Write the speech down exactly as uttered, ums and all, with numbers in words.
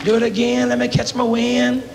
Do it again. Let me catch my wind.